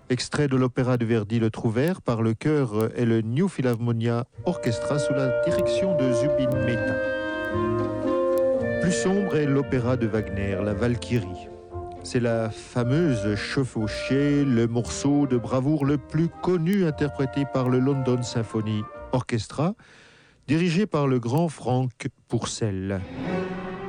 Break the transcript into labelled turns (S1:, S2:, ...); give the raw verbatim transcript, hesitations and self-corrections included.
S1: extrait de l'opéra de Verdi Le Trouvère par le chœur et le New Philharmonia Orchestra sous la direction de Zubin Mehta. Plus sombre est l'opéra de Wagner, La Valkyrie. C'est la fameuse chevauchée, le morceau de bravoure le plus connu interprété par le London Symphony Orchestra, dirigé par le grand Frank Purcell.